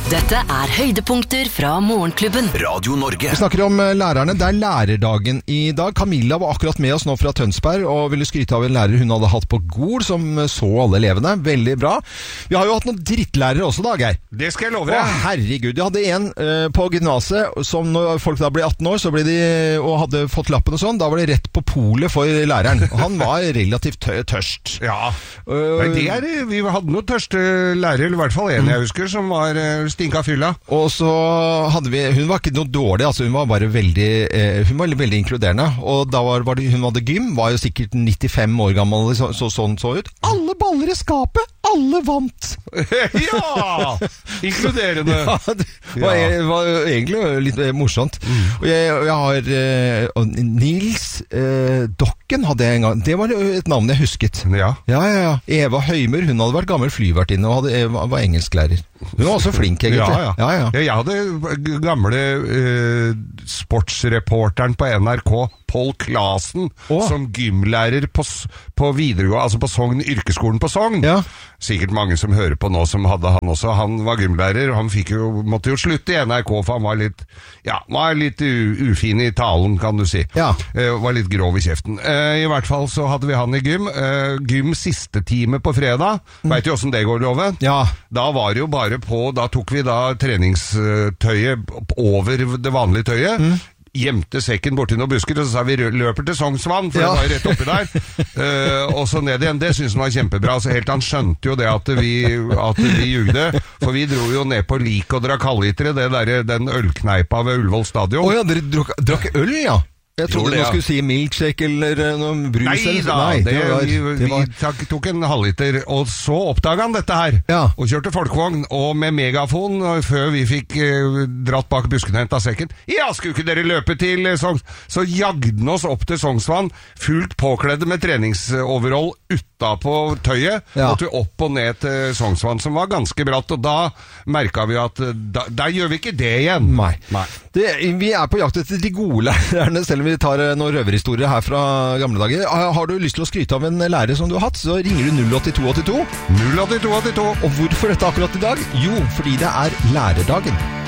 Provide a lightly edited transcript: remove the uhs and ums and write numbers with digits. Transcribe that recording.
Dette høydepunkter fra Morgenklubben. Radio Norge. Vi snakker om lærerne. Det lærerdagen i dag. Camilla var akkurat med oss nå fra Tønsberg og ville skryte av en lærer hun hadde hatt på Gol, som så alle elevene. Veldig bra. Vi har jo hatt noen drittlærere også da, Geir. Det skal jeg love deg. Å, herregud. Jeg hadde en på gymnaset som når folk da ble 18 år, så ble de, og hadde fått lappen og sånn, da var det rett på polet for læreren. Han var relativt tørst. Ja. Vi hadde noen tørste lærere, i hvert fall en jeg husker, som var stinka fylla. Og så hadde vi, hun var ikke noe dårlig, altså hun var bare veldig, veldig inkluderende. Og da hun hadde gym, var jo sikkert 95 år gammel, sånn så ut. Alle baller i skapet, alle vant! Ja! Inkluderende. Ja, det var egentlig litt morsomt. Og jeg har Nils Dokken hadde jeg en gang. Det var et navn jeg husket. Ja. Eva Høymer, hun hadde vært gammel flyvertinne og var engelsklærer. Hun var også flink, egentlig. Ja. Jeg hadde gamle sportsreporteren på NRK, Paul Clasen, som gymlærer på videregående, altså på Sogn, yrkesskolen på Sogn. Ja. Sikkert mange som hører på nå som hadde han også. Han var gymlærer, og han måtte jo slutte i NRK, for han var litt ufin i talen, kan du si. Ja. Var litt grov i kjeften. I hvert fall så hadde vi han i gym. Gym siste time på fredag. Vet du hvordan det går, Love? Ja. Da var det jo bare da tok vi da treningstøyet over det vanlige tøyet, gjemte sekken borti noen busker, og så sa vi løper til Sognsvann, for det var jo rett oppi der, og så ned igjen. Det synes han var kjempebra, så helt han skjønte jo det at vi jugde, for vi dro jo ned på Lik og drakk halvlitere, den ølkneipa ved Ullevål stadion. Åja, dere drakk øl, ja? Jeg trodde du skulle si milkshake eller noen brus. Vi tok en halvliter, og så oppdaget han dette her, og kjørte folkevogn, og med megafon, før vi fikk dratt bak busken og hentet sekken. Ja, skulle ikke dere løpe til Sognsvann? Så jagde han oss opp til Sognsvann, fullt påkledde med treningsoverhold på tøyet, måtte vi opp og ned til Sognsvann, som var ganske bratt, og da merket vi at der gjør vi ikke det igjen. Nei. Vi på jakt etter de gode lærerne, selv om vi tar noen røverhistorier her fra gamle dager. Har du lyst til å skryte av en lærer som du har hatt, så ringer du 08282. 08282. Og hvorfor dette akkurat i dag? Jo, fordi det lærerdagen.